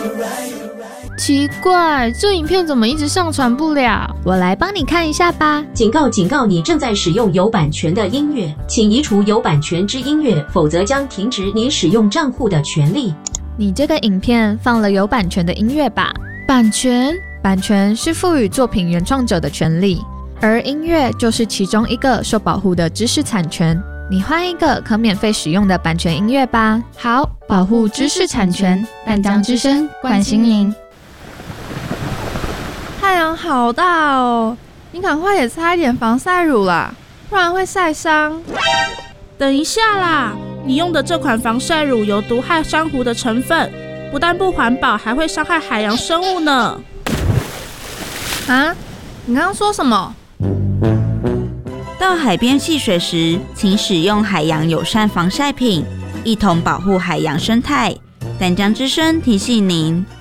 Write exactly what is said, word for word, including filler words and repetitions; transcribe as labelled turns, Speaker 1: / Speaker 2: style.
Speaker 1: 奇怪，这影片怎么一直上传不了？
Speaker 2: 我来帮你看一下吧。
Speaker 3: 警告警告，你正在使用有版权的音乐，请移除有版权之音乐，否则将停止你使用账户的权利。
Speaker 2: 你这个影片放了有版权的音乐吧？
Speaker 1: 版权？
Speaker 2: 版权是赋予作品原创者的权利，而音乐就是其中一个受保护的知识产权。你换一个可免费使用的版权音乐吧。
Speaker 1: 好，保护知识产权，淡江之声关心您。
Speaker 4: 太阳好大哦，你赶快也擦一点防晒乳啦，不然会晒伤。
Speaker 5: 等一下啦，你用的这款防晒乳有毒害珊瑚的成分，不但不环保，还会伤害海洋生物呢。
Speaker 4: 啊？你刚刚说什么？
Speaker 6: 到海边戏水时，请使用海洋友善防晒品，一同保护海洋生态。淡江之声提醒您。